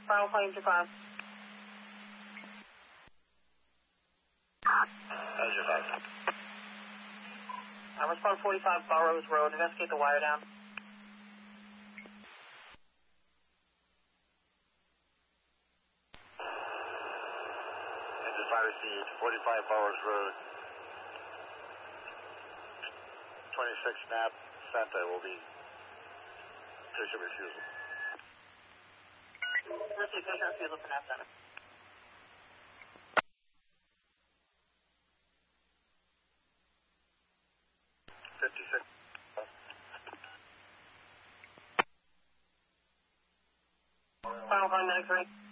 Final plane to 5. Measure 5. Respond 45 Burroughs Road. Investigate the wire down. Engine 5 received 45 Burroughs Road. 26 NAP Santa will be patient refusal. Receive patient refusal for NAP Center. 56. Final climb, medic 3.